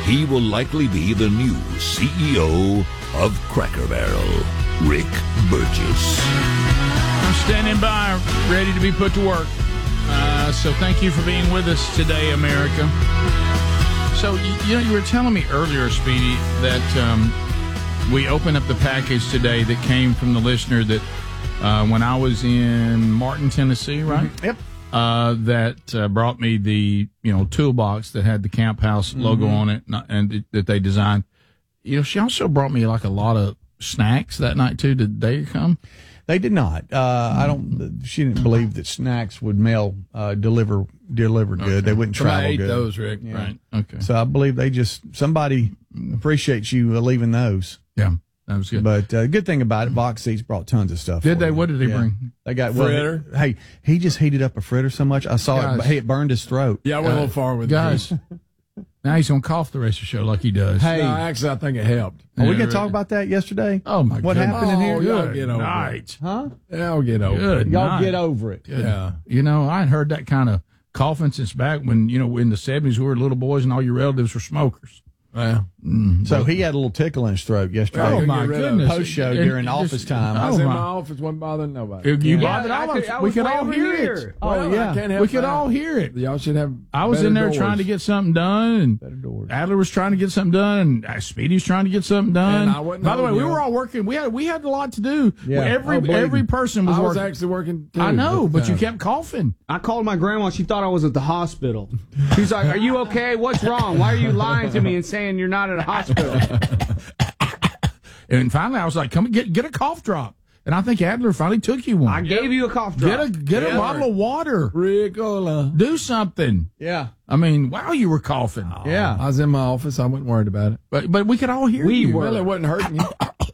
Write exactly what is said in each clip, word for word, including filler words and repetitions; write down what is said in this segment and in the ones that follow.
he will likely be the new C E O of Cracker Barrel, Rick Burgess. I'm standing by, ready to be put to work. Uh, so thank you for being with us today, America. So, you, you know, you were telling me earlier, Speedy, that um, we opened up the package today that came from the listener that uh, when I was in Martin, Tennessee, right? Mm-hmm. Yep. Uh, that uh, brought me the, you know, toolbox that had the Camp House logo Mm-hmm. on it and, and that they designed. You know, she also brought me like a lot of snacks that night, too. Did they come? They did not. Uh, I don't. She didn't believe that snacks would mail uh, deliver deliver good. Okay. They wouldn't Somebody travel ate good. those, Rick. Yeah. Right. Okay. So I believe they just somebody appreciates you leaving those. Yeah, that was good. But uh, good thing about it, Box Seats brought tons of stuff. Did for they? you. What did they Yeah. bring? They got well, Fritter? Hey, he just heated up a fritter so much. I saw Guys. it. Hey, it burned his throat. Yeah, I went a little far with Guys, now he's going to cough the rest of the show like he does. Hey, No, actually, I think it helped. are we Yeah, going to right. talk about that yesterday? Oh, my What goodness. happened in here? Oh, y'all Good get over night. Huh? it. I'll get over Good it. Y'all night. get over it. Good. Yeah. You know, I hadn't heard that kind of coughing since back when, you know, in the seventies we were little boys and all your relatives were smokers. Yeah. Mm, So but- he had a little tickle in his throat yesterday. oh, get my rid of it. goodness. Post show And- during and office just- time. I Oh, was in my. my office, wasn't bothering nobody. If you Yeah. bothered I all could- of I us, we was could way all over hear here. it. Oh, Well, yeah. I can't help We could that. all hear it. Y'all should have. I was better in there doors. trying to get something done, and Better doors. Adler was trying to get something done, and uh, Speedy's trying to get something done. And I wasn't By the way, holding we y'all. were all working. We had we had a lot to do. Yeah. Every Oh, believe every me. person was I was working. actually working. Too I know, at the but you time. kept coughing. I called my grandma. She thought I was at the hospital. She's like, "Are you okay? What's wrong? Why are you lying to me and saying you're not at a hospital?" And finally, I was like, "Come and get get a cough drop." And I think Adler finally took you one. I gave you a cough Get drop. a get a bottle of water. Ricola. Do something. Yeah. I mean, wow, you were coughing. Yeah. I was in my office. I wasn't worried about it. But but we could all hear We you. were. Well, it wasn't hurting you.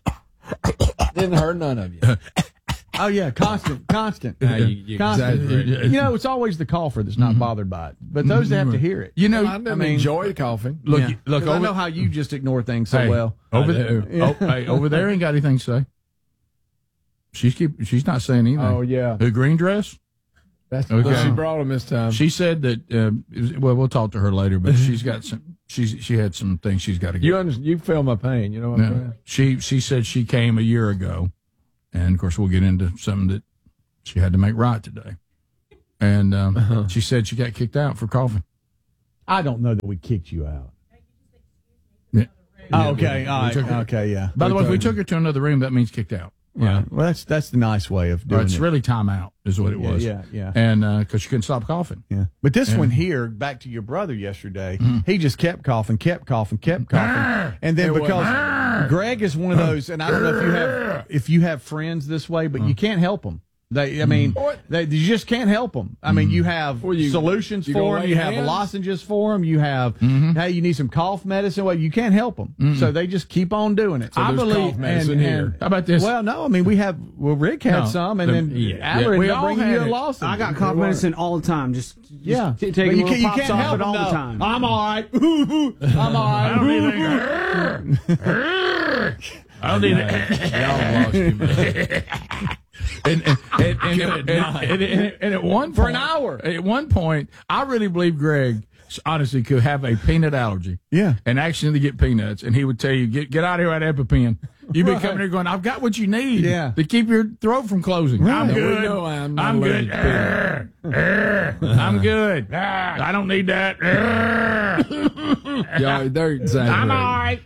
Didn't hurt none of you. Oh yeah, constant, constant, Nah, you- you constant. exaggerate. You know, it's always the cougher that's not bothered by it, but those that have to hear it. You know, I didn't I mean- enjoy coughing. look, Yeah. look 'Cause I over, know how you just ignore things so hey, well. over I there. do. Oh, hey, over there ain't got anything to say. She's keep. She's not saying anything. Oh yeah, The green dress. that's Okay. what she brought him this time. She said that. Uh, it was- well, we'll talk to her later, but she's got some. She's she had some things she's got to get. you under, you feel my pain. You know what I'm Yeah. saying? She she said she came a year ago, and of course we'll get into something that she had to make right today. And um, Uh-huh. she said she got kicked out for coughing. I don't know that we kicked you out. Yeah. Oh, okay, all We right, took her- okay, yeah. By the way, if we took her. took her to another room, that means kicked out. Yeah, well, that's that's the nice way of Or doing it's it. really time out is what it Yeah, was. yeah, yeah. And because she couldn't stop coughing. Yeah, but this one here, back to your brother yesterday, he just kept coughing, kept coughing, kept coughing, and then It because Greg is one of those, and I don't know if you have if you have friends this way, but you can't help them. They, I mean, they, you just can't help them. I mean, you have Well, you- solutions you for gonna them, lay you have hands? lozenges for them, you have hey, you need some cough medicine. Well, you can't help them, so they just keep on doing it. I there's believe. cough medicine here. How about this? Well, no, I mean we have. Well, Rick had No, some, and the- then yeah, Adler yeah, we ended up all bringing had you a it. lozenge. I got cough medicine all the time. Just, just Yeah, t- But taking you, little can't, you pops can't off help it all them, the though. time. I'm all right. I'm all right. I don't need that. I don't need that. Y'all lost you, man. And, and, and, and, and, and, and, and at one point, For an hour. At one point, I really believe Greg honestly could have a peanut allergy. Yeah. And accidentally get peanuts, and he would tell you, "Get get out of here, that EpiPen." You'd be Right. coming here going, "I've got what you need, Yeah. to keep your throat from closing." I'm Right. good. We know I'm not I'm allergic good. to peanut. Err, err, I'm good. I don't need that. Err. Y'all, they're exaggerating. I'm all right.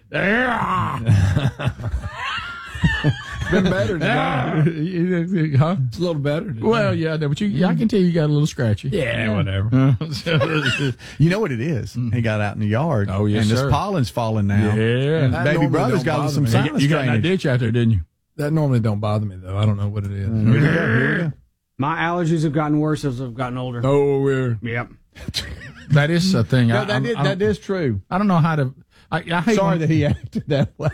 Err. It's been better today. Huh? It's a little better today. Well, yeah, no, but you, yeah, I can tell you got a little scratchy. yeah, whatever. You know what it is? He got out in the yard. Oh, yes, and sir. this pollen's falling now. Yeah. And That baby normally brother's don't got bother some me. sinus You got in that drainage. ditch out there, didn't you? That normally don't bother me though. I don't know what it is. Here we go. Here we go. My allergies have gotten worse as I've gotten older. Oh, we're Yep. That is a thing. No, I, that, I'm- is, I that don't- is true. I don't know how to. I, I hate Sorry when- that he acted that way.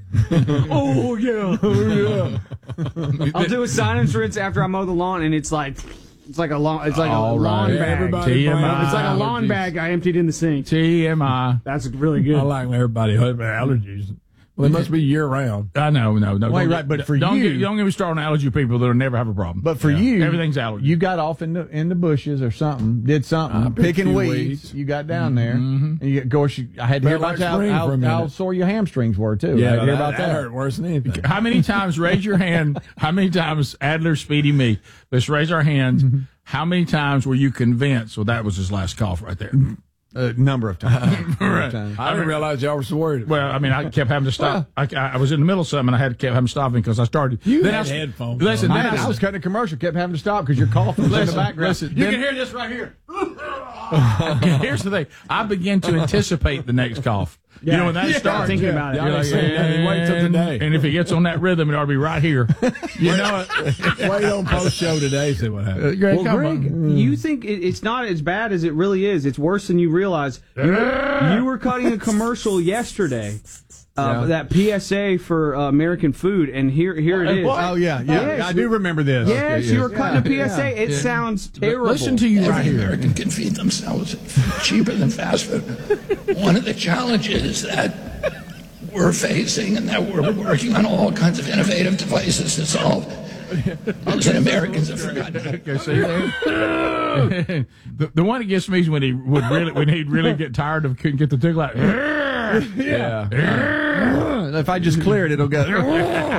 Oh yeah. Oh yeah. I'll do a sinus rinse after I mow the lawn, and it's like, it's like a lawn. It's like All a lawn right. bag. Everybody T M I. It's like a lawn allergies. bag I emptied in the sink. T M I. That's really good. I like when everybody has allergies. Well, they must be year round. I know, no, no. Wait, don't right, get- but for don't you- get, don't get me started on allergy people that'll never have a problem. But for Yeah. you, everything's allergy. You got off in the in the bushes or something, did something, I picked a picking few weeds, weeds. You got down there, and you, of course, you, I had to hear Felt about like how, spring for a how, minute. how sore your hamstrings were too. Yeah, I had to hear that, about that that. hurt worse than anything. How many times, raise your hand, how many times, Adler, Speedy, me, let's raise our hands. How many times were you convinced, well, that was his last cough right there? A number of times. Number of times. I didn't realize y'all were so worried. Well, I mean, I kept having to stop. I, I was in the middle of something, and I had to keep having to stop because I started. You then had I, headphones Listen, on. then I, I, I was cutting a commercial, kept having to stop because your cough was in the background. listen, you then- can hear this right here. Here's the thing. I begin to anticipate the next cough. You know, when that Yeah. starts. Thinking about it. Y'all You're ain't like, seen nothing. Wait till today. And if it gets on that rhythm, it ought to be right here. You know it. Wait on post show today, see what happens. Greg, Well, come Greg, on. you think it, it's not as bad as it really is. It's worse than you realize. You, you were cutting a commercial yesterday, uh, Yeah. that P S A for uh, American food, and here here it is. Oh yeah, yeah. Yes. I do remember this. Yes, Okay, you were cutting a P S A. Yeah. It sounds terrible. Listen to you right Every here. American can feed themselves cheaper than fast food. One of the challenges that we're facing and that we're working on all kinds of innovative devices to solve is that Americans have forgotten. Okay, see there? the, the one that gets me is when he would really when he'd really get tired of couldn't get the tickle out. Yeah. If I just clear it, it'll go.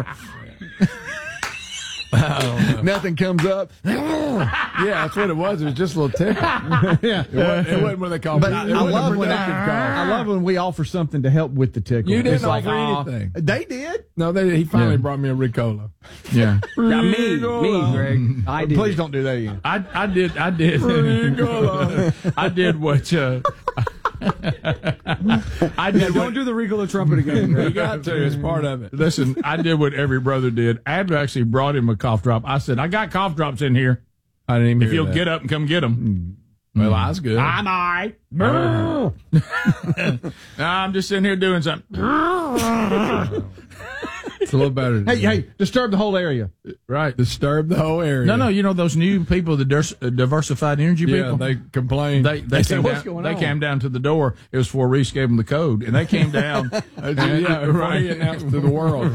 Nothing comes up. Yeah, that's what it was. It was just a little tickle. Yeah. It wasn't, it wasn't what they call But it. I, It I wasn't a love when productive I, cough. I love when we offer something to help with the tickle. You didn't It's like, offer aw, anything. They did. No, they, he finally Yeah. brought me a Ricola. Yeah, Now, me, me, Greg. I did. Please don't do that again. I I did I did I did what uh, I did Don't what, do the Ricola trumpet again. You Greg. got to. It's part of it. listen. I did what every brother did. Adler actually brought him a cough drop. I said, I got cough drops in here. I didn't even If hear you'll that. get up and come get them. Well, that's good. I'm all right. I'm just sitting here doing something. It's a little better. Than Hey, hey, disturb the whole area. Right. Disturb the whole area. No, no, you know those new people, the dis- uh, diversified energy Yeah, people? they complained. They they, said, came "What's down, going they on?" came down to the door. It was before Reese gave them the code, and they came down. and, yeah, right. He announced to the world.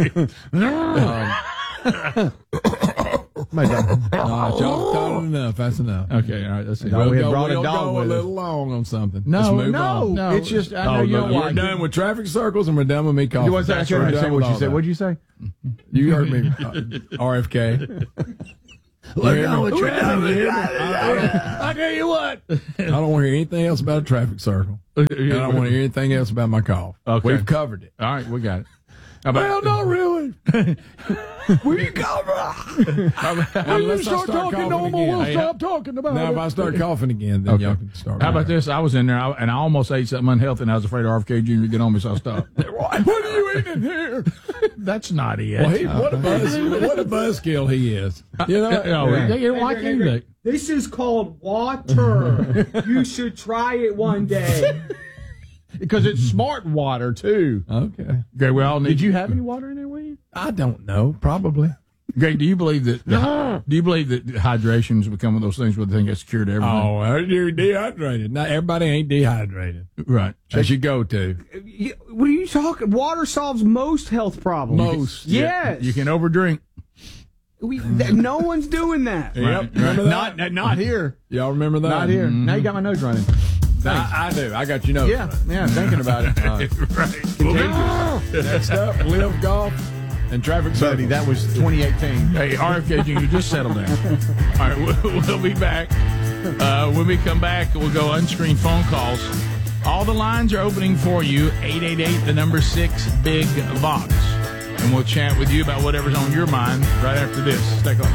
right. My dog. No, y'all told enough. That's enough. Okay, all right. That's it. No, we had go, brought a we'll dog go with a us. little long on something. No, Let's move No, on. No. it's just I know Oh, you look, don't we're We're like done with traffic circles and we're done with me it. coughing. You want to say, I That's couldn't right. understand Done what with you all said. that. What'd you say? You heard me. Uh, R F K. We're done with traffic. I tell you what. I don't want to hear anything else about a traffic circle. And I don't want to hear anything else about my cough. Okay. We've covered it. All right, we got it. How Well, about, not really. we cover. Unless I start coughing again. Hey, Stop talking about Now, if I start coughing again, then Okay. y'all can start. how about this? I was in there I, and I almost ate something unhealthy, and I was afraid R F K Junior would get on me, so I stopped. What are you eating here? That's not it. Well, he, what a buzz! What a buzzkill he is. You know. No, they don't like anything. This is called water. You should try it one day. Because it's smart water too. Okay. Greg, we all need. Did you have any water in there with you? I don't know. Probably. Greg, do you believe that? Do you believe that hydration has become one of those things where they think it's cured everything? Oh, you're dehydrated. Not everybody ain't dehydrated. right. As you go to. You- What are you talking? Water solves most health problems. Most. Yes. You can overdrink. We, th- no one's doing that. Yep. Remember that? Not, not here. Y'all remember that? Not here. Now you got my nose running. I, I do. I got your notes. Yeah, yeah. Thinking about it. Uh, Right. Next up, live golf and traffic buddy, circles. that was twenty eighteen. Hey, R F K Junior, just settle down. All right, we'll, we'll be back. Uh, when we come back, we'll go unscreened phone calls. All the lines are opening for you. eight eight eight, the number six, Big Vox. And we'll chat with you about whatever's on your mind right after this. Stay close.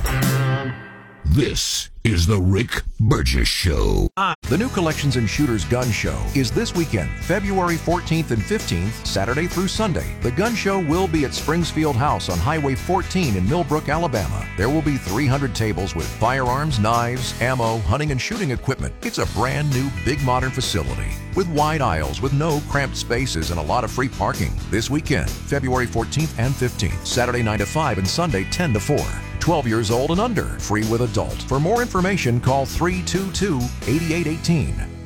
This is the Rick Burgess Show. The new Collections and Shooters Gun Show is this weekend, February fourteenth and fifteenth, Saturday through Sunday. The gun show will be at Springsfield House on Highway fourteen in Millbrook, Alabama. There will be three hundred tables with firearms, knives, ammo, hunting and shooting equipment. It's a brand new, big modern facility with wide aisles with no cramped spaces and a lot of free parking. This weekend, February fourteenth and fifteenth, Saturday nine to five and Sunday ten to four. twelve years old and under, free with adult. For more information, call three two two, eight eight one eight.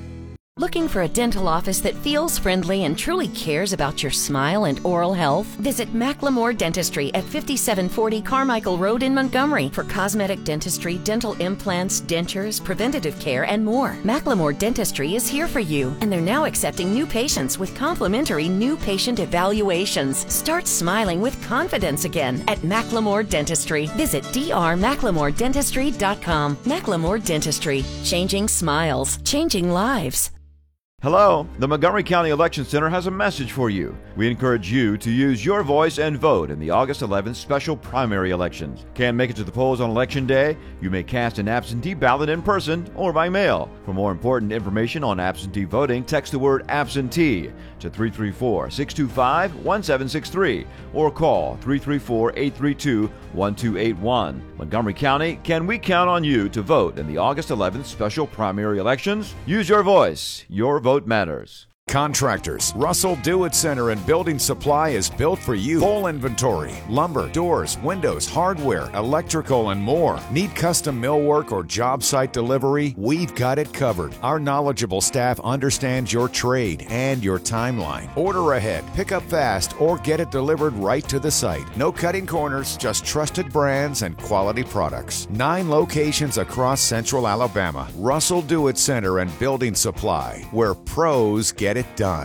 Looking for a dental office that feels friendly and truly cares about your smile and oral health? Visit Macklemore Dentistry at fifty-seven forty Carmichael Road in Montgomery for cosmetic dentistry, dental implants, dentures, preventative care, and more. Macklemore Dentistry is here for you, and they're now accepting new patients with complimentary new patient evaluations. Start smiling with confidence again at Macklemore Dentistry. Visit d r macklemore dentistry dot com. Macklemore Dentistry. Changing smiles. Changing lives. Hello, the Montgomery County Election Center has a message for you. We encourage you to use your voice and vote in the August eleventh special primary elections. Can't make it to the polls on Election Day? You may cast an absentee ballot in person or by mail. For more important information on absentee voting, text the word absentee to three three four, six two five, one seven six three or call three three four, eight three two, one two eight one. Montgomery County, can we count on you to vote in the August eleventh special primary elections? Use your voice. Your vote matters. Contractors. Russell Do-It Center and Building Supply is built for you. Full inventory. Lumber, doors, windows, hardware, electrical, and more. Need custom millwork or job site delivery? We've got it covered. Our knowledgeable staff understands your trade and your timeline. Order ahead, pick up fast, or get it delivered right to the site. No cutting corners, just trusted brands and quality products. Nine locations across Central Alabama. Russell Do-It Center and Building Supply, where pros get it done.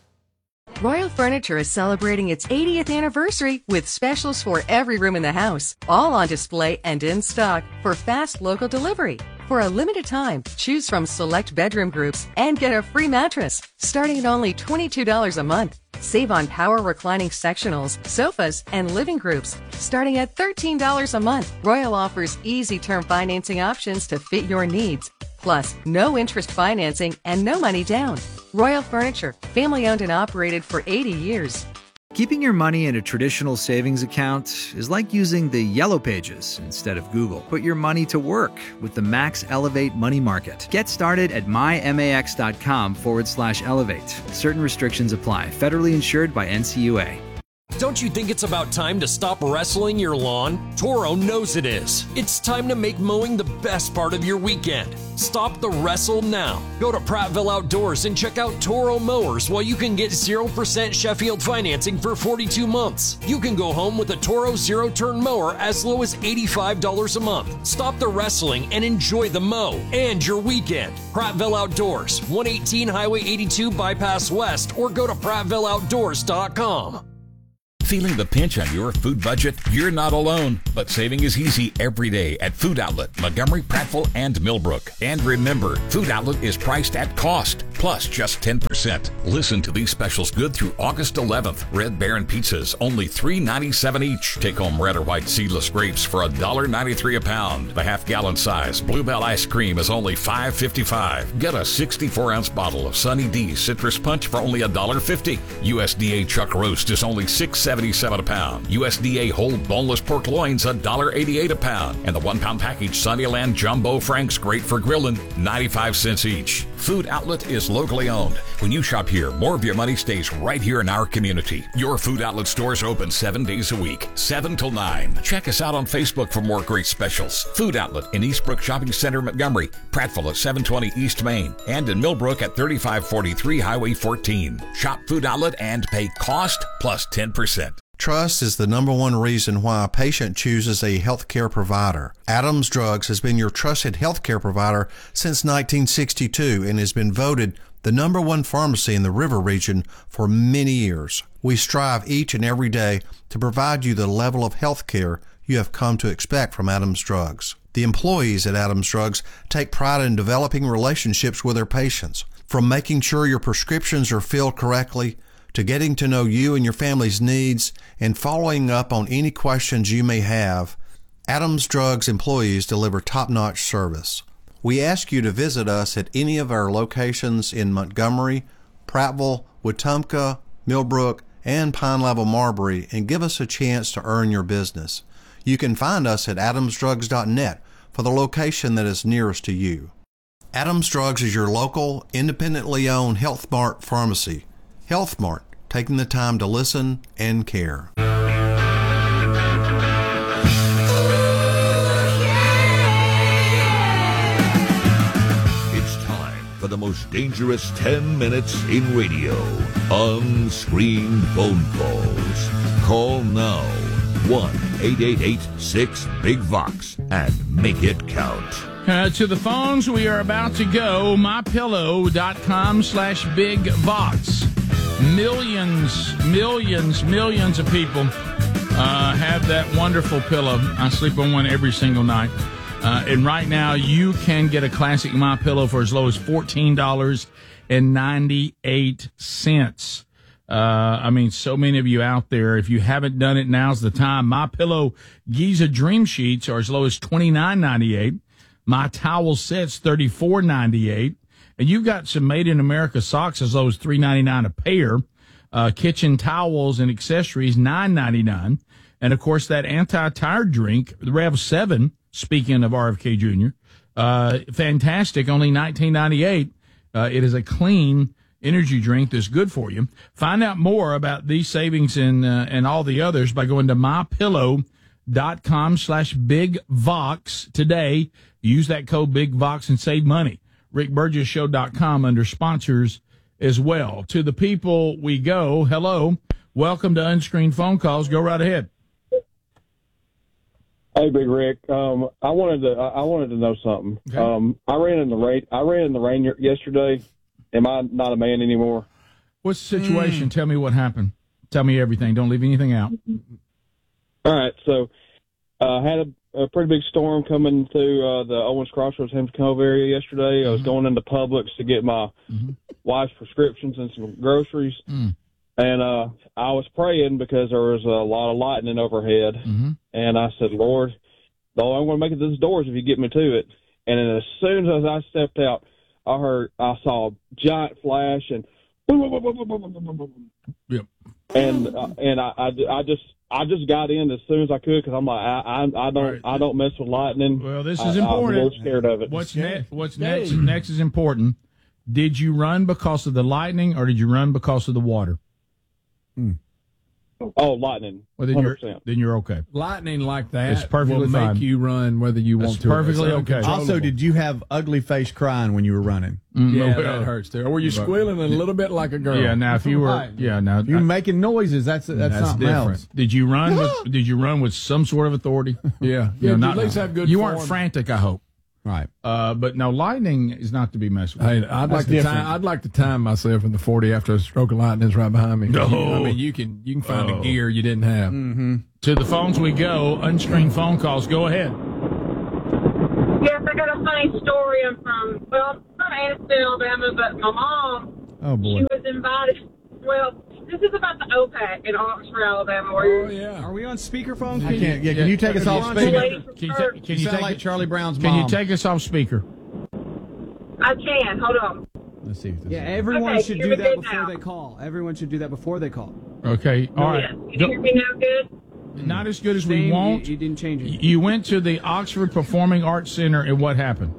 Royal Furniture is celebrating its eightieth anniversary with specials for every room in the house, all on display and in stock for fast local delivery. For a limited time, choose from select bedroom groups and get a free mattress starting at only twenty-two dollars a month. Save on power reclining sectionals, sofas, and living groups starting at thirteen dollars a month. Royal offers easy term financing options to fit your needs. Plus, no interest financing and no money down. Royal Furniture, family owned and operated for eighty years. Keeping your money in a traditional savings account is like using the Yellow Pages instead of Google. Put your money to work with the Max Elevate Money Market. Get started at mymax.com forward slash elevate. Certain restrictions apply. Federally insured by N C U A. Don't you think it's about time to stop wrestling your lawn? Toro knows it is. It's time to make mowing the best part of your weekend. Stop the wrestle now. Go to Prattville Outdoors and check out Toro Mowers while you can get zero percent Sheffield financing for forty-two months. You can go home with a Toro zero-turn mower as low as eighty-five dollars a month. Stop the wrestling and enjoy the mow and your weekend. Prattville Outdoors, one eighteen Highway eighty-two Bypass West, or go to prattville outdoors dot com. Feeling the pinch on your food budget? You're not alone, but saving is easy every day at Food Outlet, Montgomery, Prattville, and Millbrook. And remember, Food Outlet is priced at cost, plus just ten percent. Listen to these specials good through August eleventh. Red Baron pizzas, only three ninety-seven each. Take home red or white seedless grapes for one dollar ninety-three a pound. The half-gallon size Bluebell ice cream is only five fifty-five. Get a sixty-four ounce bottle of Sunny D Citrus Punch for only one dollar fifty. U S D A Chuck Roast is only six seventy-seven a pound. U S D A whole boneless pork loins one dollar eighty-eight a pound. And the one pound package Sunnyland Jumbo Franks, great for grilling, ninety-five cents each. Food Outlet is locally owned. When you shop here, more of your money stays right here in our community. Your Food Outlet stores are open seven days a week, seven till nine. Check us out on Facebook for more great specials. Food Outlet in Eastbrook Shopping Center, Montgomery, Prattville at seven twenty East Main, and in Millbrook at thirty-five forty-three Highway fourteen. Shop Food Outlet and pay cost plus ten percent. Trust is the number one reason why a patient chooses a healthcare provider. Adams Drugs has been your trusted healthcare provider since nineteen sixty-two and has been voted the number one pharmacy in the River region for many years. We strive each and every day to provide you the level of healthcare you have come to expect from Adams Drugs. The employees at Adams Drugs take pride in developing relationships with their patients, from making sure your prescriptions are filled correctly to getting to know you and your family's needs and following up on any questions you may have. Adams Drugs employees deliver top-notch service. We ask you to visit us at any of our locations in Montgomery, Prattville, Wetumpka, Millbrook, and Pine Level Marbury and give us a chance to earn your business. You can find us at adams drugs dot net for the location that is nearest to you. Adams Drugs is your local, independently owned Health Mart pharmacy. Health Mart, taking the time to listen and care. It's time for the the most dangerous ten minutes in radio. Unscreened phone calls. Call now. one eight eight eight six big vox and make it count. Uh, to the phones, we are about to go. MyPillow.com slash Big Vox. Millions, millions, millions of people uh, have that wonderful pillow. I sleep on one every single night. Uh, and right now, you can get a classic MyPillow for as low as fourteen dollars and ninety-eight cents. Uh, I mean, so many of you out there, if you haven't done it, now's the time. MyPillow Giza Dream Sheets are as low as twenty-nine ninety-eight. My Towel Sets, thirty-four ninety-eight. And you've got some Made in America socks as low as three ninety-nine a pair. Uh, kitchen towels and accessories, nine ninety-nine. And, of course, that anti-tired drink, the Rev seven, speaking of R F K Junior, uh, fantastic, only nineteen ninety-eight. Uh, it is a clean energy drink that's good for you. Find out more about these savings and, uh, and all the others by going to MyPillow.com slash Big Vox today. Use that code Big Vox and save money. Rick Burgess Show dot com under sponsors as well. To the people we go, hello. Welcome to Unscreened Phone Calls. Go right ahead. Hey, Big Rick. Um, I wanted to I wanted to know something. Okay. Um, I ran in the rain. I ran in the rain yesterday. Am I not a man anymore? What's the situation? Mm. Tell me what happened. Tell me everything. Don't leave anything out. All right. So I uh, had a a pretty big storm coming through uh, the Owens Crossroads, Hampton Cove area yesterday. Mm-hmm. I was going into Publix to get my mm-hmm. wife's prescriptions and some groceries. Mm. And uh, I was praying because there was a lot of lightning overhead. Mm-hmm. And I said, Lord, the only way I'm going to make it to this door is if you get me to it. And then as soon as I stepped out, I heard, I saw a giant flash and boom, boom, boom, boom, boom, boom, boom, boom. Yep. And uh, and I, I, I just I just got in as soon as I could because I'm like I I, I don't right. I don't mess with lightning. Well, this is I, important. I'm a little scared of it. What's next? What's next? Next is important. Did you run because of the lightning, or did you run because of the water? Hmm. Oh, lightning. Well, then you're then you're okay. Lightning like that it's perfectly will fine. make you run whether you That's want to. Perfectly okay. Also, did you have ugly face crying when you were running? Mm, yeah, well, that hurts too. Or were you squealing a little bit like a girl? Yeah. Now, if you were, yeah, now you're making noises. That's that's, that's something different. else. Did you run? with, did you run with some sort of authority? Yeah. You know, yeah not, at least have good. You form. weren't frantic, I hope. Right. Uh, but no, lightning is not to be messed with. Hey, I'd That's like to different. time. I'd like to time myself in the forty after a stroke of lightning is right behind me. No. I mean, you can you can find Oh. a gear you didn't have. Mm-hmm. To the phones we go. Unscreened phone calls. Go ahead. Yes, I got a funny story. I'm from well, I'm from Anniston, Alabama, but my mom, Oh boy. she was invited. Well, this is about the O PAC in Oxford, Alabama. Where Oh yeah. Are we on speakerphone? I can't. Yeah, can you take us off Can speaker? you- Can you, ta- can You you sound take like it- Charlie Brown's Can mom. you take us off speaker? I can. Hold on. Let's see. If this Yeah, is- everyone Okay, should here do we that go before now. they call. Everyone should do that before they call. Okay. All right. Can you hear me now good? Not as good as we Same, you- want. You, didn't change it. You went to the Oxford Performing Arts Center, and what happened?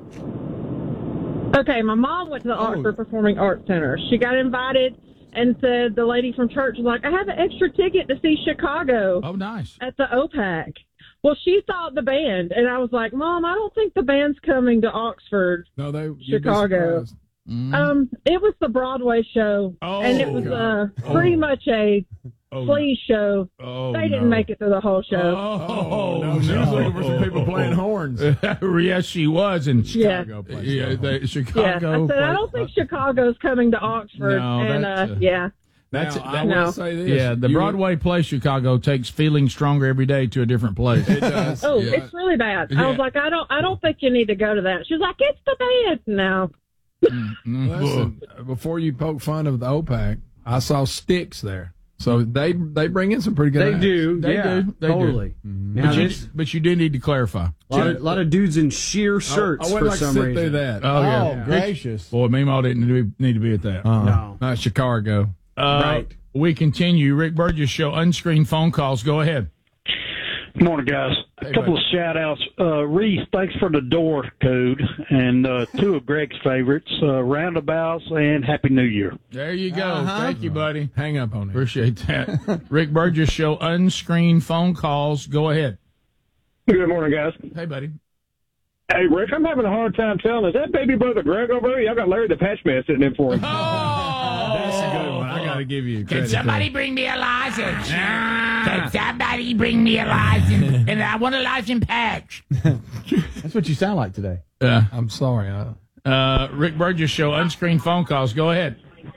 Okay, my mom went to the Oh. Oxford Performing Arts Center. She got invited and said the lady from church was like, I have an extra ticket to see Chicago. Oh, nice. At the O PAC. Well, she thought the band, and I was like, Mom, I don't think the band's coming to Oxford, No, they you'd be Chicago. surprised. Mm. Um, it was the Broadway show, Oh, and it was uh, God. pretty Oh. much a Oh, flea show. oh, they didn't no. make it through the whole show. Oh, no, she was looking for some people playing horns. Yes, she was. And Yeah. Chicago place. yeah, the, yeah, Chicago. I said, I don't think Chicago's coming to Oxford. No, and, that's, uh, uh, yeah. That's Now, I that, will No. say this. yeah, the You- Broadway play Chicago takes feeling stronger every day to a different place. It does. Oh, yeah. it's really bad. I Yeah. was like, I don't, I don't think you need to go to that. She was like, it's the band. No. Mm, Listen, before you poke fun of the O PAC, I saw Styx there. So they they bring in some pretty good They acts. do. They yeah, do. They totally. do. Now But you, this, but you do need to clarify. a lot, of, lot of dudes in sheer shirts I, I for wouldn't like to some sit reason. through that. Oh, yeah. Oh, gracious. Boy, Meemaw didn't need to be, need to be at that. Uh, No. Not Chicago. Uh, Right. We continue. Rick Burgess Show, unscreened phone calls. Go ahead. Good morning, guys. Hey, a couple buddy. of shout outs. Uh, Reese, thanks for the door code. And uh, two of Greg's favorites, uh, Roundabouts and Happy New Year. There you go. Uh-huh. Thank you, buddy. Hang up on it. Appreciate that. Rick Burgess Show, unscreened phone calls. Go ahead. Good morning, guys. Hey, buddy. Hey, Rick, I'm having a hard time telling. Is that baby brother Greg over there? Y'all got Larry the Patch Man sitting in for him. Oh, that's a good one. I got to give you credit. Can somebody bring me a license? Can somebody bring me a license? And I want a license patch. That's what you sound like today. Yeah, I'm sorry. I... Uh, Rick Burgess Show, unscreened phone calls. Go ahead.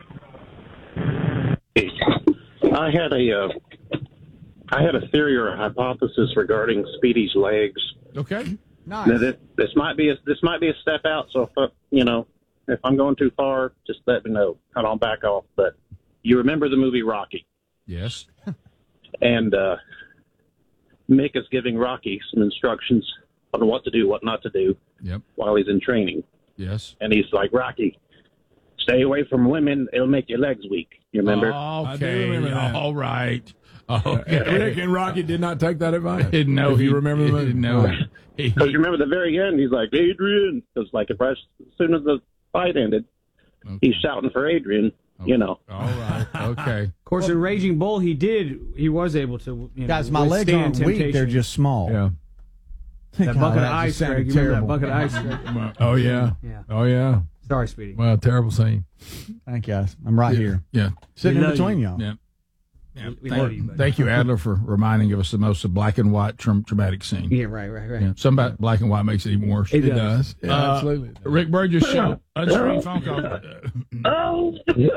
I had a, uh, I had a theory or a hypothesis regarding Speedy's legs. Okay. Nice. Now, this, this might be a, this might be a step out. So if uh, you know, if I'm going too far, just let me know, and I'll back off. But you remember the movie Rocky? Yes. And uh, Mick is giving Rocky some instructions on what to do, what not to do. Yep. While he's in training. Yes. And he's like, Rocky, stay away from women. It'll make your legs weak. You remember? Okay. All right. Okay. Rick and Rocky did not take that advice. Didn't know if he- you remember the he movie. didn't know. Because you remember the very end, he's like, Adrian. Because like if I, as soon as the fight ended, he's shouting for Adrian. You know. All right. Okay. Of course, in Raging Bull, he did. He was able to. You know, Guys, my legs withstand aren't weak. They're temptation. just small. Yeah. That God, bucket of that ice, just sounded Greg. You remember that terrible. bucket of ice? Greg? Oh, yeah. Yeah. Oh, yeah. Sorry, Speedy. Well, terrible scene. Thank you, guys. I'm right Yeah. here. Yeah. Sitting We in love between you. y'all. Yeah. Yeah. We Thank, love you, buddy. thank you, Adler, for reminding us the most black and white tra- traumatic scene. Yeah, right, right, right. Yeah. Some about black and white makes it even worse. It does. Yeah, Uh, absolutely. Rick Burgess Show, unscreened phone call. Oh,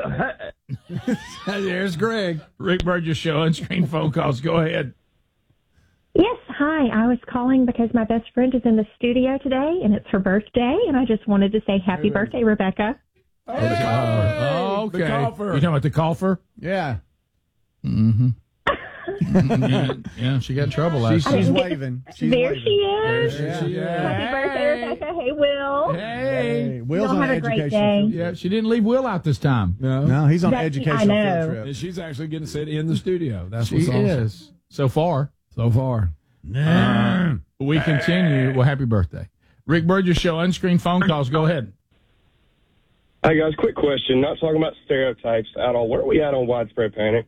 There's Greg. Rick Burgess Show, unscreened phone calls. Go ahead. Yes, hi. I was calling because my best friend is in the studio today, and it's her birthday, and I just wanted to say happy birthday, Rebecca. Oh, okay. The golfer. You talking about the golfer? Yeah. Mm-hmm. yeah, yeah, she got in trouble last She's, time. she's waving. She's there waving. she is. There she is. Happy birthday, Rebecca. Hey, Will. Hey. Hey, Will's Y'all on have an a great educational day. field Yeah, she didn't leave Will out this time. No. No, he's on an That- educational I know. field trip. And she's actually getting to sit in the studio. That's She what's awesome. is. So far. So far. Uh, we continue. Well, happy birthday. Rick Burgess Show, unscreened phone calls. Go ahead. Hey, guys, quick question. Not talking about stereotypes at all. Where are we at on widespread panic?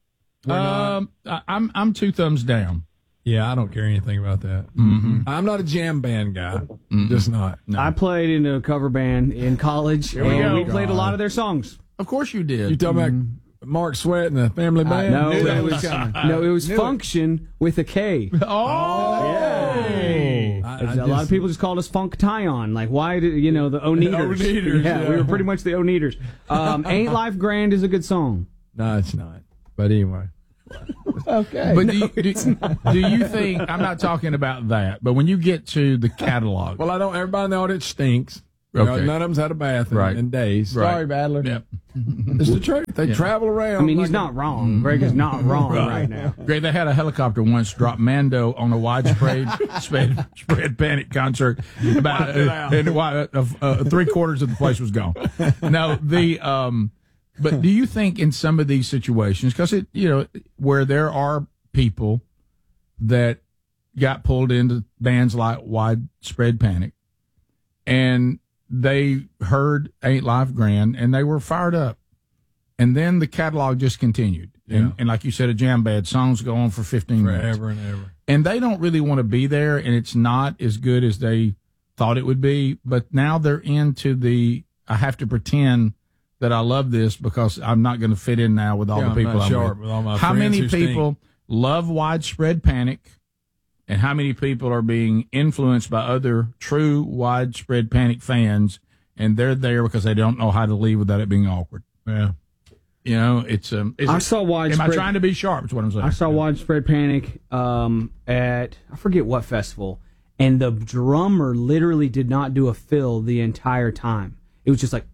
Um, I, I'm I'm two thumbs down. Yeah, I don't care anything about that. Mm-hmm. I'm not a jam band guy. Mm-hmm. Just not. No. I played in a cover band in college, Here we and go. we played a lot of their songs. Of course you did. You talking about Mark Sweat and the Family Band? No, knew that it was was coming. no, it was Knew it. Function with a K. Oh, Yeah. I- I a just- lot of people just called us Funk Tyon. Like, why did you know the Oneaters? Oneaters, yeah, yeah. we were pretty much the Oneaters. Um, Ain't Life Grand is a good song. No, it's not. But anyway. Okay. But do, you, do, do you think I'm not talking about that? But when you get to the catalog, Well, I don't. Everybody in the audience stinks. Okay. None of them's had a bath in, Right. in days. Right. Sorry, Badler. Yep. It's the truth. They Yeah. travel around. I mean, he's like not wrong. Greg is not wrong right now. Greg, they had a helicopter once drop Mando on a widespread spread, spread panic concert. About uh, and uh, uh, uh, three quarters of the place was gone. No, the um, but do you think in some of these situations, because it you know where there are people that got pulled into bands like Widespread Panic, and they heard Ain't Life Grand and they were fired up. And then the catalog just continued. And, Yeah. and like you said, a jam band, songs go on for fifteen minutes. forever and ever. And they don't really want to be there, and it's not as good as they thought it would be. But now they're into the, I have to pretend that I love this because I'm not going to fit in now with all Yeah, the I'm people not I'm sharp with. with all my How friends many who stink. people love Widespread Panic? And how many people are being influenced by other true Widespread Panic fans, and they're there because they don't know how to leave without it being awkward? Yeah. You know, it's um. Is I it- saw Widespread. Am I trying to be sharp? Is what I'm saying. I saw Widespread Panic um, at I forget what festival, and the drummer literally did not do a fill the entire time. It was just like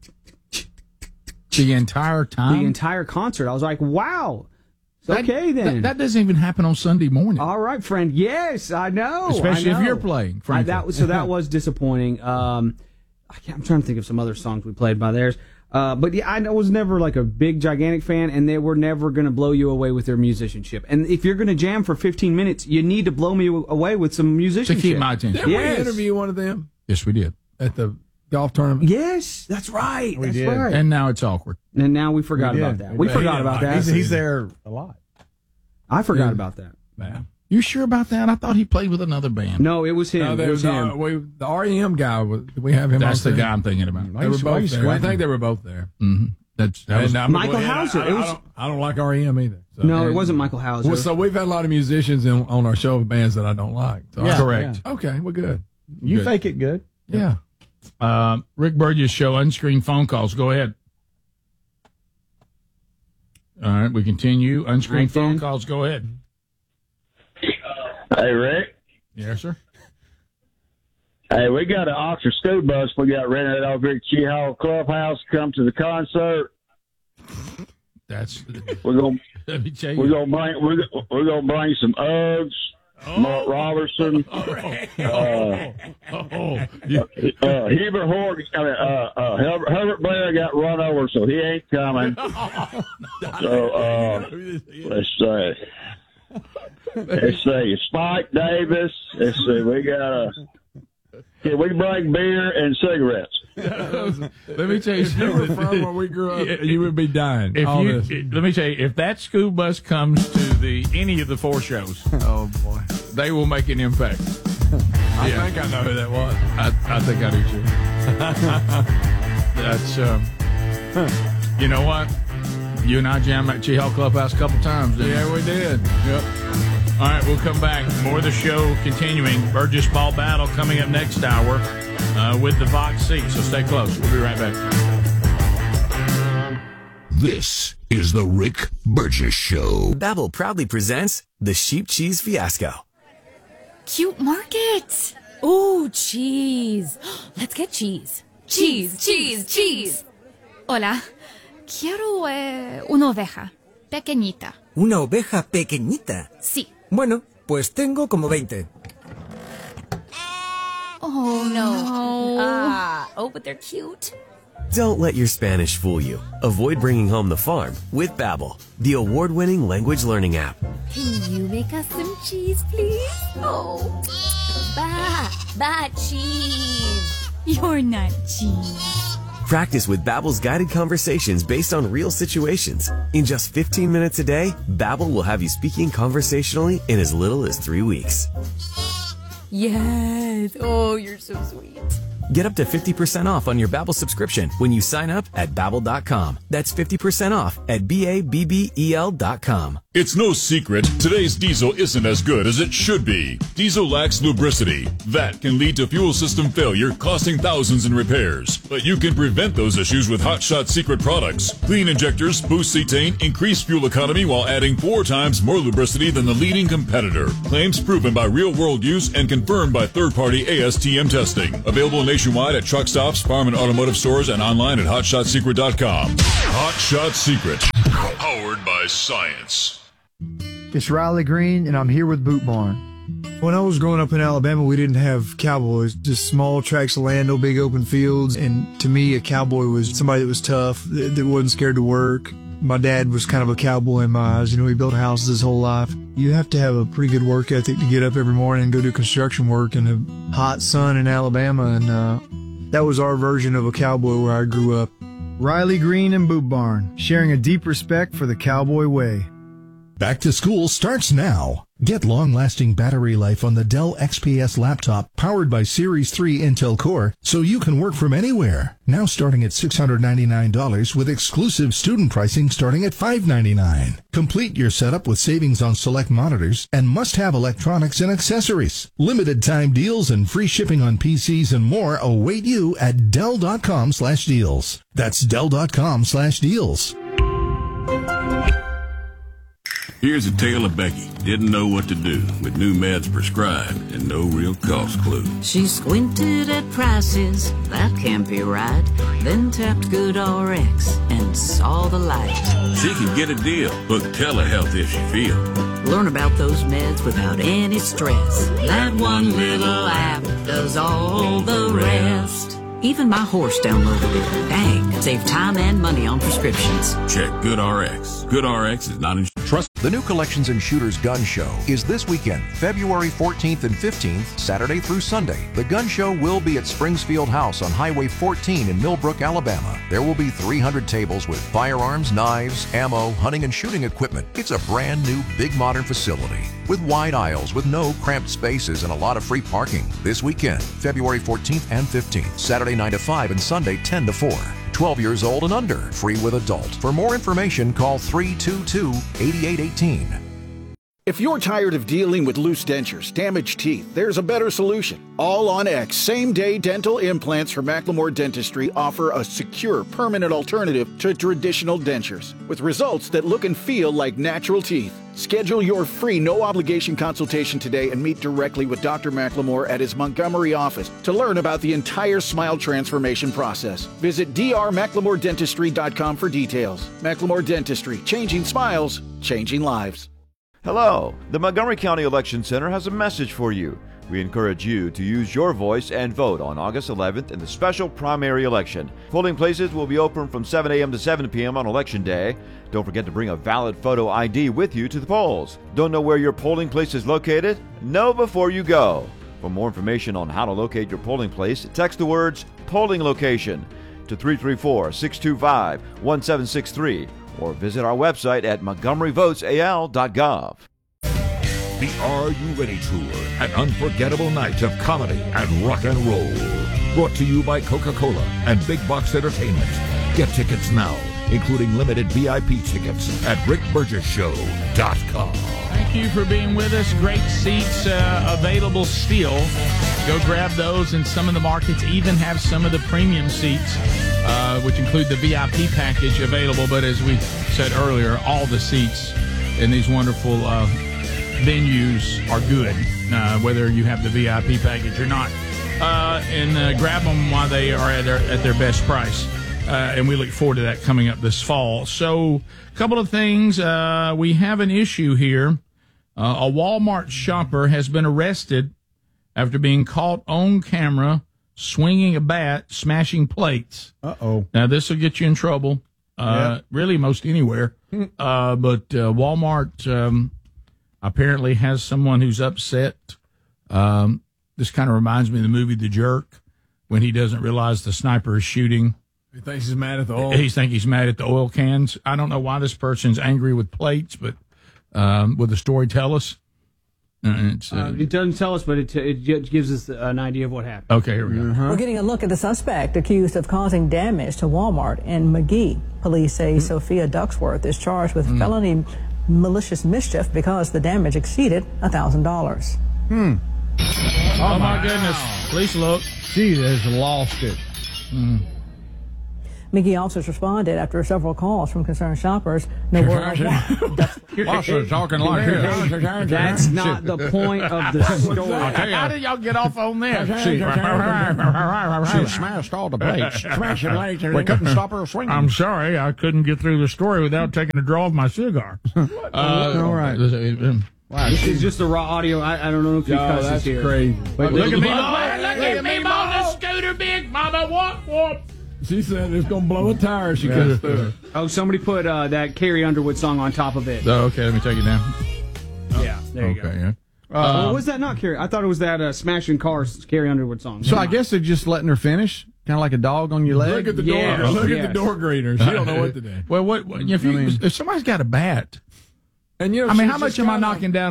the entire time, the entire concert. I was like, wow. That- Okay then. That, that doesn't even happen on Sunday morning. All right, friend. Yes, I know. Especially I if know. you're playing, I, frankly. that was, so that was disappointing. Um, I can't, I'm trying to think of some other songs we played by theirs. Uh, but yeah, I was never like a big, gigantic fan, and they were never going to blow you away with their musicianship. And if you're going to jam for fifteen minutes, you need to blow me away with some musicianship. To keep my attention. Didn't Yes. we interview one of them Yes, we did. at the golf tournament? Yes, that's right. We that's did. right. And now it's awkward. And now we forgot We about did. that. We We did. forgot about that. He's, he's there a lot. I forgot Yeah. about that. Yeah. You sure about that? I thought he played with another band. No, it was him. No, it there was was him. uh, we, the R E M guy. Was, we have him. That's on the scene. guy I'm thinking about. They were both there. I think they were both there. Mm-hmm. That's that was, And I'm- Michael and I- Hauser. I, It was- I, don't, I don't like R E M either. So. No, it wasn't Michael Hauser. Well, so we've had a lot of musicians in, on our show of bands that I don't like. So Yeah, I- correct. yeah. Okay, we're good. You Good. fake it good. Yeah. Uh, Rick Burgess Show, unscreened phone calls. Go ahead. All right, we continue. Unscreened Right, phone Dan. calls. Go ahead. Hey, Rick. Yes, sir. Hey, we got an Oxford school bus we got rented over here at Chi Hall Clubhouse to come to the concert. That's. We're gonna Let me tell you. we're gonna bring we're, gonna- we're gonna bring some Uggs, Oh. Mark Robertson, All right. uh, Oh, you- uh, Hubert Hort, I mean, uh, uh, Herbert, Herbert Blair got run over, so he ain't coming. So uh, let's say. Let's see, Spike Davis. Let's see, we got a. Can we bring beer and cigarettes? Let me tell you If you were something. from where we grew up, you would be dying. If All you, this. let me tell you, if that school bus comes to the any of the four shows, Oh boy, they will make an impact. I Yeah. think I know who that was. I, I think I do too. That's, um, you know what? You and I jammed at Chi Hall Clubhouse a couple times. Didn't Yeah, we did. Yep. All right, we'll come back. More of the show continuing. Burgess Ball Battle coming up next hour uh, with the Vox seat. So stay close. We'll be right back. This is the Rick Burgess Show. Babbel proudly presents the Sheep Cheese Fiasco. Cute market. Ooh, cheese. Let's get cheese. Cheese, cheese, cheese. Hola. Quiero eh, una oveja. Pequeñita. ¿Una oveja pequeñita? Sí. Bueno, pues tengo como veinte. Oh, no. Ah. Oh, but they're cute. Don't let your Spanish fool you. Avoid bringing home the farm with Babbel, the award-winning language learning app. Can you make us some cheese, please? Oh. Ba. Ba cheese. You're not cheese. Practice with Babbel's guided conversations based on real situations. In just fifteen minutes a day, Babbel will have you speaking conversationally in as little as three weeks. Yes. Oh, you're so sweet. Get up to fifty percent off on your Babbel subscription when you sign up at Babbel dot com. That's fifty percent off at B A B B E L dot com. It's no secret, today's diesel isn't as good as it should be. Diesel lacks lubricity. That can lead to fuel system failure, costing thousands in repairs. But you can prevent those issues with Hot Shot Secret products. Clean injectors, boost cetane, increase fuel economy while adding four times more lubricity than the leading competitor. Claims proven by real-world use and confirmed by third-party A S T M testing. Available nationwide at truck stops, farm and automotive stores, and online at hot shot secret dot com. Hot Shot Secret. Powered by science. It's Riley Green, and I'm here with Boot Barn. When I was growing up in Alabama, we didn't have cowboys, just small tracts of land, no big open fields. And to me, a cowboy was somebody that was tough, that, that wasn't scared to work. My dad was kind of a cowboy in my eyes. You know, he built houses his whole life. You have to have a pretty good work ethic to get up every morning and go do construction work in a hot sun in Alabama. And uh, that was our version of a cowboy where I grew up. Riley Green and Boot Barn, sharing a deep respect for the cowboy way. Back to school starts now. Get long-lasting battery life on the Dell X P S laptop powered by Series three Intel Core so you can work from anywhere. Now starting at six hundred ninety-nine dollars with exclusive student pricing starting at five hundred ninety-nine dollars. Complete your setup with savings on select monitors and must-have electronics and accessories. Limited time deals and free shipping on P Cs and more await you at Dell dot com slash deals. That's Dell dot com slash deals. Here's a tale of Becky. Didn't know what to do with new meds prescribed and no real cost clue. She squinted at prices, that can't be right. Then tapped GoodRx and saw the light. She can get a deal. Book telehealth if she feel. Learn about those meds without any stress. That one little app does all the rest. Even my horse downloaded it. Dang, save time and money on prescriptions. Check GoodRx. GoodRx is not insured. Trust The New Collections and Shooters Gun Show is this weekend, February fourteenth and fifteenth, Saturday through Sunday. The gun show will be at Springs Field House on Highway fourteen in Millbrook, Alabama. There will be three hundred tables with firearms, knives, ammo, hunting and shooting equipment. It's a brand new, big modern facility with wide aisles with no cramped spaces and a lot of free parking. This weekend, February fourteenth and fifteenth, Saturday nine to five and Sunday ten to four. twelve years old and under, free with adult. For more information, call three two two, eight eight one eight. If you're tired of dealing with loose dentures, damaged teeth, there's a better solution. All on X same-day dental implants from Macklemore Dentistry offer a secure, permanent alternative to traditional dentures with results that look and feel like natural teeth. Schedule your free no-obligation consultation today and meet directly with Doctor Macklemore at his Montgomery office to learn about the entire smile transformation process. Visit d r macklemore dentistry dot com for details. Macklemore Dentistry, changing smiles, changing lives. Hello, the Montgomery County Election Center has a message for you. We encourage you to use your voice and vote on August eleventh in the special primary election. Polling places will be open from seven a m to seven p m on Election Day. Don't forget to bring a valid photo I D with you to the polls. Don't know where your polling place is located? Know before you go. For more information on how to locate your polling place, text the words polling location to three three four, six two five, one seven six three or visit our website at montgomery votes a l dot gov. The Are You Ready Tour, an unforgettable night of comedy and rock and roll. Brought to you by Coca-Cola and Big Box Entertainment. Get tickets now, including limited V I P tickets at rick burgess show dot com. Thank you for being with us. Great seats uh, available still. Go grab those, and some of the markets even have some of the premium seats, uh, which include the V I P package available. But as we said earlier, all the seats in these wonderful uh, venues are good, uh, whether you have the V I P package or not. Uh, and uh, grab them while they are at their, at their best price. Uh, and we look forward to that coming up this fall. So, a couple of things. Uh, we have an issue here. Uh, a Walmart shopper has been arrested after being caught on camera swinging a bat, smashing plates. Uh-oh. Now, this will get you in trouble, uh, Yep. really most anywhere. uh, but uh, Walmart um, apparently has someone who's upset. Um, this kind of reminds me of the movie The Jerk, when he doesn't realize the sniper is shooting. He thinks he's mad at the oil. He thinks he's mad at the oil cans. I don't know why this person's angry with plates, but um, will the story tell us? Uh, it's, uh, Uh, it doesn't tell us, but it, it j- gives us an idea of what happened. Okay, here we go. We're getting a look at the suspect accused of causing damage to Walmart in McGee. Police say Sophia Ducksworth is charged with Mm. felony malicious mischief because the damage exceeded one thousand dollars. Hmm. Oh, my goodness. Please look. She has lost it. Mm. McGee officers responded after several calls from concerned shoppers. No word of Marshall's talking like this. That's not the point of the story. I'll tell you, how did y'all get off on this? She- She smashed all the plates. Smashing plates. We couldn't stop her swinging. I'm sorry, I couldn't get through the story without taking a draw of my cigar. uh, All right. Wow, This is just the raw audio. I, I don't know if you Yo, cuss that's here. crazy. But Look look at me, at Mama. Look at me, Mama. The scooter, big Mama. Whoop, whoop. She said it's going to blow a tire. She couldn't through it. Oh, somebody put uh, that Carrie Underwood song on top of it. Oh, okay, let me take it down. Yeah, there you Okay, go. yeah. Uh, Um, what was that not Carrie? I thought it was that uh, Smashing Cars Carrie Underwood song. So I guess they're just letting her finish, kind of like a dog on your leg. Look at the door. Yes, Look yes. at the door greeters. She don't know what to do. Well, what, what if, you, I mean- if somebody's got a bat, And you know, I mean, she's how much just am I kinda- knocking down